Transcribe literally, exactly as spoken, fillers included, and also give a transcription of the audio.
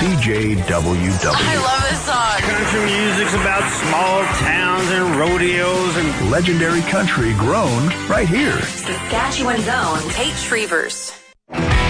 C J W W. I love this song. Country music's about small towns and rodeos and legendary country grown right here. Saskatchewan's own Kate Shrevers.